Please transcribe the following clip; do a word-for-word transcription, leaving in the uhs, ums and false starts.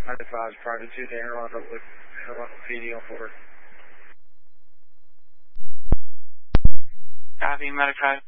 Medic five, private two to airlock up with airlock P D on forward. Copy, Medic five.